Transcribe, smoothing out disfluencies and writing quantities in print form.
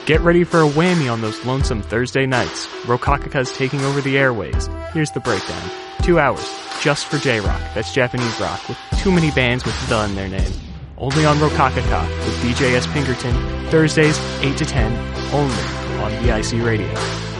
Get ready for a whammy on those lonesome Thursday nights. Rokakaka's taking over the airwaves. Here's the breakdown. 2 hours, just for J-Rock, that's Japanese rock, with too many bands with "the" in their name. Only on Rokakaka, with DJ S. Pinkerton, Thursdays, 8 to 10, only on VIC Radio.